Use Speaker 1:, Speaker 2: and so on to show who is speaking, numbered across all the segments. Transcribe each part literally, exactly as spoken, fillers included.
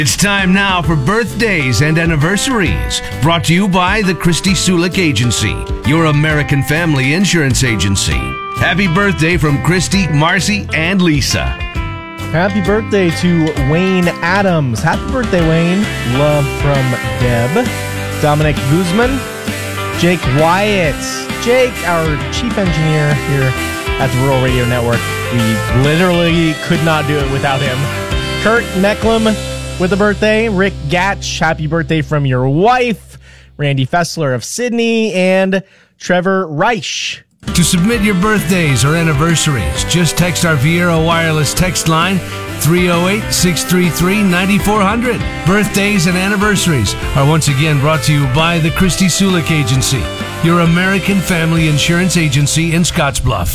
Speaker 1: It's time now for birthdays and anniversaries. Brought to you by the Christy Sulik Agency, your American family insurance agency. Happy birthday from Christy, Marcy, and Lisa.
Speaker 2: Happy birthday to Wayne Adams. Happy birthday, Wayne. Love from Deb. Dominic Guzman. Jake Wyatt. Jake, our chief engineer here at the Rural Radio Network. We literally could not do it without him. Kurt Mecklem with a birthday. Rick Gatch, happy birthday from your wife. Randy Fessler of Sydney. And Trevor Reich.
Speaker 1: To submit your birthdays or anniversaries, just text our Viera wireless text line three oh eight, six three three, nine four hundred. Birthdays and anniversaries are once again brought to you by the Christy Sulik Agency, your American family insurance agency in Scottsbluff.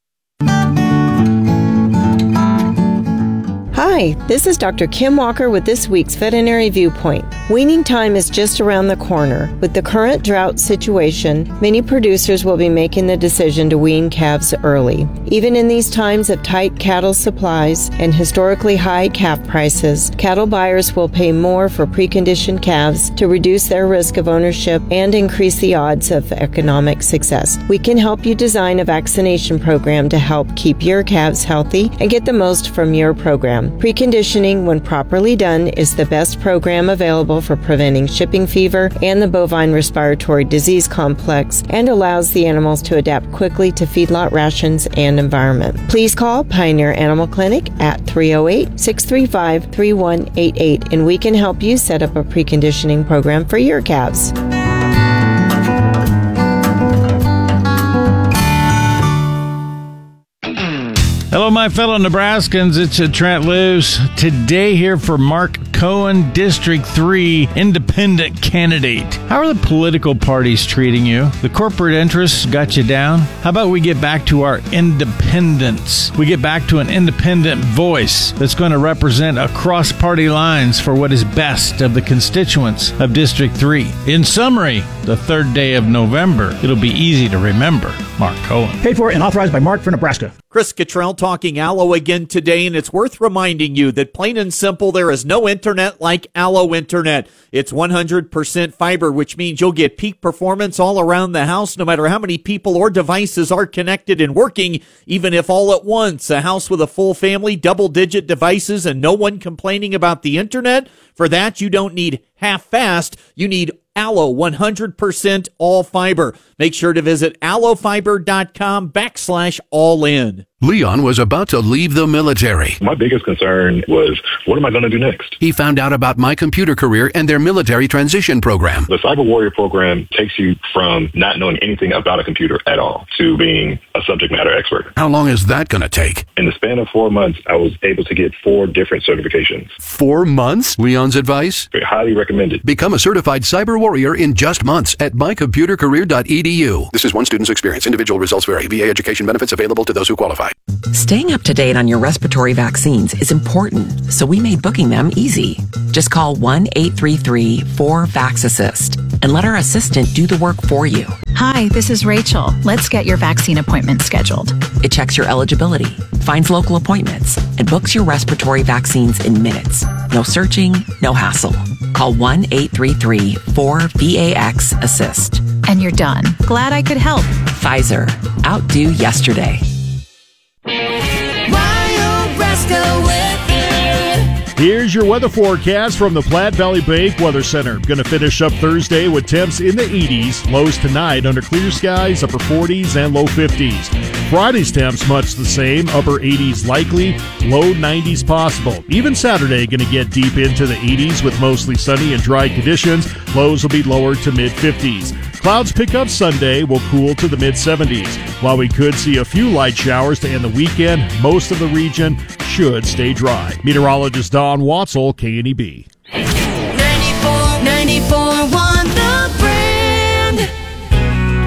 Speaker 3: Hi, this is Doctor Kim Walker with this week's Veterinary Viewpoint. Weaning time is just around the corner. With the current drought situation, many producers will be making the decision to wean calves early. Even in these times of tight cattle supplies and historically high calf prices, cattle buyers will pay more for preconditioned calves to reduce their risk of ownership and increase the odds of economic success. We can help you design a vaccination program to help keep your calves healthy and get the most from your program. Preconditioning, when properly done, is the best program available for preventing shipping fever and the bovine respiratory disease complex and allows the animals to adapt quickly to feedlot rations and environment. Please call Pioneer Animal Clinic at three oh eight, six three five, three one eight eight and we can help you set up a preconditioning program for your calves.
Speaker 4: Hello, my fellow Nebraskans. It's Trent Loos. Today here for Mark Cohen, District three Independent candidate. How are the political parties treating you? The corporate interests got you down? How about we get back to our independence? We get back to an independent voice that's going to represent across party lines for what is best of the constituents of District three. In summary, the third day of November, it'll be easy to remember Mark Cohen.
Speaker 5: Paid for and authorized by Mark for Nebraska.
Speaker 6: Chris Cottrell talking Allo again today, and it's worth reminding you that plain and simple, there is no internet like Allo Internet. It's one hundred percent fiber, which means you'll get peak performance all around the house, no matter how many people or devices are connected and working, even if all at once. A house with a full family, double-digit devices, and no one complaining about the internet? For that, you don't need half-fast. You need Allo, one hundred percent all fiber. Make sure to visit allofiber.com backslash all in.
Speaker 7: Leon was about to leave the military.
Speaker 8: My biggest concern was, what am I going to do next?
Speaker 7: He found out about My Computer Career and their military transition program.
Speaker 8: The Cyber Warrior program takes you from not knowing anything about a computer at all to being a subject matter expert.
Speaker 7: How long is that going to take?
Speaker 8: In the span of four months, I was able to get four different certifications.
Speaker 7: Four months? Leon's advice?
Speaker 8: Very highly recommended.
Speaker 7: Become a certified cyber warrior in just months at my computer career dot e d u. This is one student's experience. Individual results vary. V A education benefits available to those who qualify.
Speaker 9: Staying up to date on your respiratory vaccines is important, so we made booking them easy. Just call one eight three three, four, VAX-ASSIST and let our assistant do the work for you.
Speaker 10: Hi, this is Rachel. Let's get your vaccine appointment scheduled.
Speaker 9: It checks your eligibility, finds local appointments, and books your respiratory vaccines in minutes. No searching, no hassle. Call one eight three three, four, VAX-ASSIST.
Speaker 10: And you're done. Glad I could help.
Speaker 9: Pfizer. Outdo yesterday.
Speaker 11: Here's your weather forecast from the Platte Valley Bank Weather Center. Going to finish up Thursday with temps in the eighties, lows tonight under clear skies, upper forties and low fifties. Friday's temps much the same, upper eighties likely, low nineties possible. Even Saturday going to get deep into the eighties with mostly sunny and dry conditions. Lows will be lower to mid fifties. Clouds pick up Sunday, will cool to the mid seventies. While we could see a few light showers to end the weekend, most of the region should stay dry. Meteorologist Don Watzel, K N E B.